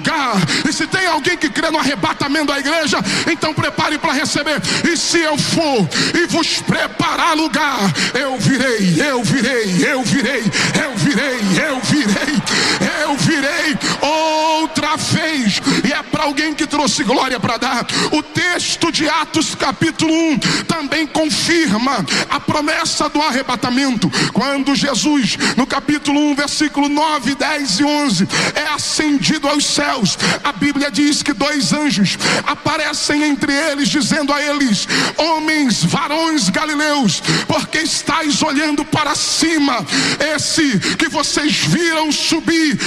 lugar. E se tem alguém que crê no arrebatamento da igreja, então prepare para receber. E se eu for e vos preparar lugar, eu virei, eu virei, eu virei, eu virei, eu virei, eu virei outra vez. E é para alguém que trouxe glória para dar. O texto de Atos capítulo 1 também confirma a promessa do arrebatamento, quando Jesus, no capítulo 1, versículo 9, 10 e 11, é ascendido aos céus. A Bíblia diz que 2 anjos aparecem entre eles, dizendo a eles: homens, varões galileus, porque estáis olhando para cima? Esse que vocês viram subir